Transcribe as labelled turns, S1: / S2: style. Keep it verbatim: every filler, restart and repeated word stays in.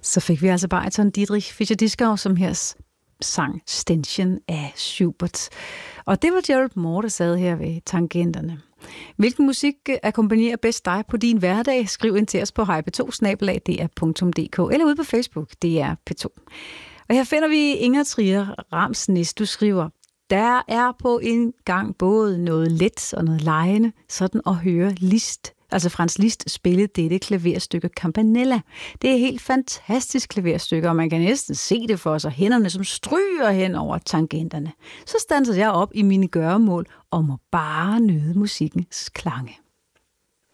S1: Så fik vi altså bariton Dietrich Fischer-Dieskau, som her sang Ständchen af Schubert. Og det var Gerald Moore, der sad her ved tangenterne. Hvilken musik akkompagnerer bedst dig på din hverdag? Skriv ind til os på h p to snabel-a d r punktum d k eller ude på Facebook, D R P to. Og her finder vi Inger Trier Ramsnes. Du skriver, der er på en gang både noget let og noget legende, sådan at høre Liszt, altså Franz Liszt, spille dette klaverstykke Campanella. Det er et helt fantastisk klaverstykke, og man kan næsten se det for sig, hænderne som stryger hen over tangenterne. Så standser jeg op i mine gøremål og må bare nyde musikkens klange.